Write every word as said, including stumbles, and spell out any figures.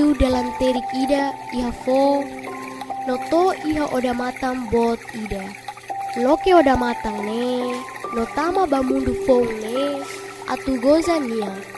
Tiu dalam terik ida iha fo noto iha oda matang bot ida. Loke oda matang ne notama bamundu fong ne atu goza nia.